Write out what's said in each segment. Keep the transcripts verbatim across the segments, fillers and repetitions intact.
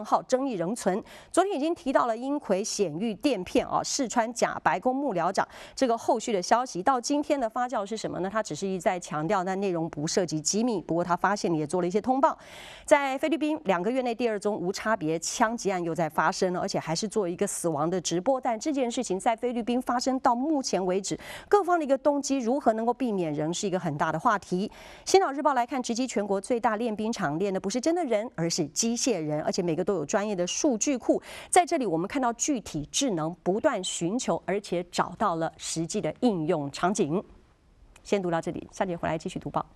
账号争议仍存。昨天已经提到了英奎显玉垫片啊，试穿假白宫幕僚长这个后续的消息，到今天的发酵是什么呢？他只是一再强调，但内容不涉及机密。不过他发现也做了一些通报，在菲律宾两个月内第二宗无差别枪击案又在发生了，而且还是做一个死亡的直播。但这件事情在菲律宾发生到目前为止，各方的一个动机如何能够避免，仍是一个很大的话题。星岛日报来看，直击全国最大练兵场练的不是真的人，而是机械人，而且每个都有专业的数据库。在这里，我们看到具体智能不断寻求，而且找到了实际的应用场景。先读到这里，下节回来继续读报。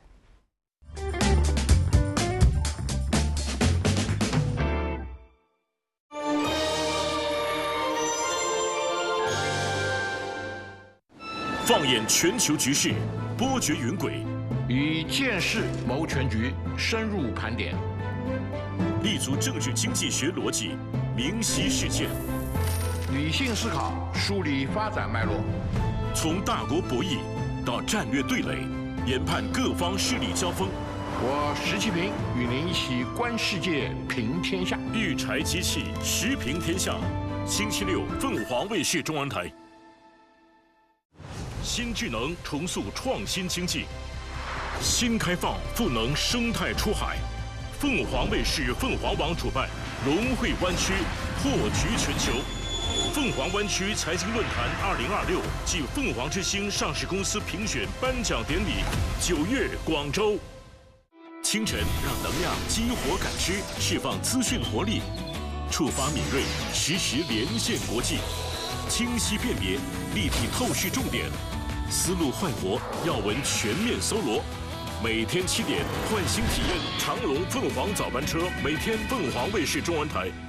放眼全球局势，波谲云诡， 以见识谋全局，深入盘点， 立足政治经济学逻辑，明晰事件， 理性思考，梳理发展脉络， 从大国博弈到战略对垒，研判各方势力交锋。 我石其平与您一起观世界，评天下。 育柴机器，时评天下。星期六，凤凰卫视中文台。新智能重塑创新经济，新开放赋能生态出海。凤凰卫视凤凰网主办龙汇湾区破局全球凤凰湾区财经论坛二零二六暨凤凰之星上市公司评选颁奖典礼，九月广州。清晨让能量激活感知，释放资讯活力，触发敏锐，实时连线国际，清晰辨别，立体透视重点，思路焕活，要闻全面搜罗。每天七点，焕新体验长龙凤凰早班车，每天凤凰卫视中文台。